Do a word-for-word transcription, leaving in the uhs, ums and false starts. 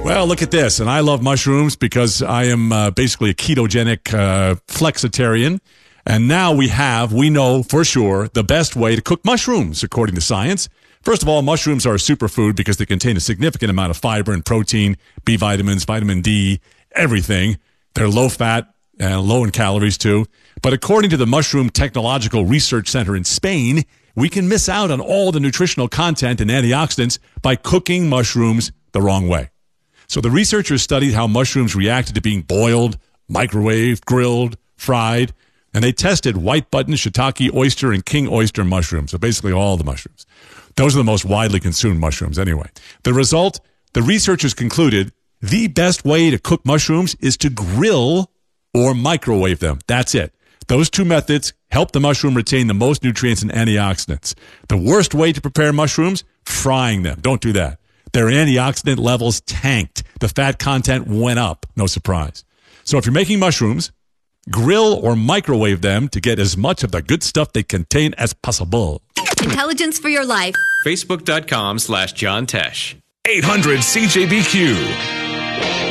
Well, look at this. And I love mushrooms because I am uh, basically a ketogenic uh, flexitarian. And now we have, we know for sure, the best way to cook mushrooms, according to science. First of all, mushrooms are a superfood because they contain a significant amount of fiber and protein, B vitamins, vitamin D, everything. They're low fat and low in calories too. But according to the Mushroom Technological Research Center in Spain, we can miss out on all the nutritional content and antioxidants by cooking mushrooms the wrong way. So the researchers studied how mushrooms reacted to being boiled, microwaved, grilled, fried, and they tested white button, shiitake, oyster, and king oyster mushrooms. So basically all the mushrooms. Those are the most widely consumed mushrooms anyway. The result, the researchers concluded the best way to cook mushrooms is to grill or microwave them. That's it. Those two methods help the mushroom retain the most nutrients and antioxidants. The worst way to prepare mushrooms, frying them. Don't do that. Their antioxidant levels tanked. The fat content went up. No surprise. So if you're making mushrooms, grill or microwave them to get as much of the good stuff they contain as possible. Intelligence for your life. Facebook.com slash John Tesh. eight hundred C J B Q.